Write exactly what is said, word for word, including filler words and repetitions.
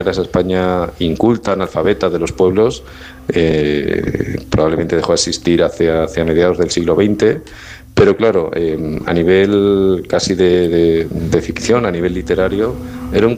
esa España inculta, analfabeta de los pueblos, eh, probablemente dejó de existir hacia, hacia mediados del siglo veinte. Pero claro, eh, a nivel casi de, de, de ficción, a nivel literario, era un